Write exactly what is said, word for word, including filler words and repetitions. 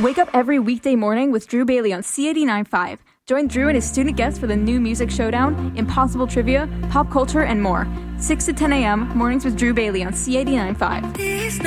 Wake up every weekday morning with Drew Bailey on C eighty-nine point five. Join Drew and his student guests for the new music showdown, impossible trivia, pop culture, and more. six to ten a.m. mornings with Drew Bailey on C eighty-nine point five.